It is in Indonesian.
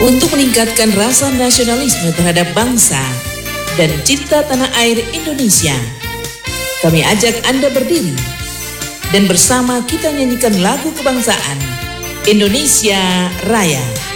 Untuk meningkatkan rasa nasionalisme terhadap bangsa dan cinta tanah air Indonesia, kami ajak Anda berdiri dan bersama kita nyanyikan lagu kebangsaan Indonesia Raya.